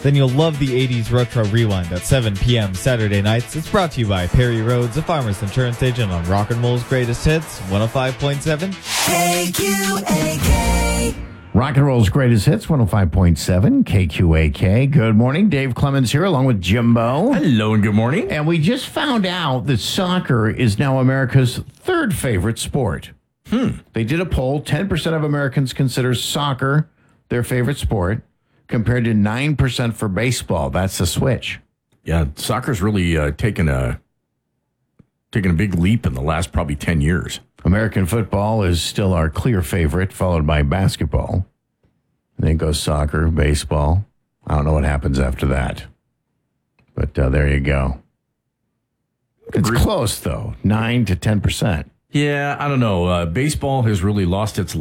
then you'll love the 80s Retro Rewind at 7 p.m. Saturday nights. It's brought to you by Perry Rhodes, a Farmers Insurance agent on Rock and Roll's Greatest Hits, 105.7 KQAK. Rock and Roll's Greatest Hits, 105.7 KQAK. Good morning. Dave Clemens here along with Jimbo. Hello and good morning. And we just found out that soccer is now America's third favorite sport. They did a poll. 10% of Americans consider soccer their favorite sport, compared to 9% for baseball. That's the switch. Yeah, soccer's really taken a big leap in the last probably 10 years. American football is still our clear favorite, followed by basketball. And then goes soccer, baseball. I don't know what happens after that. But there you go. It's close, though. 9 to 10%. Yeah, I don't know. Baseball has really lost its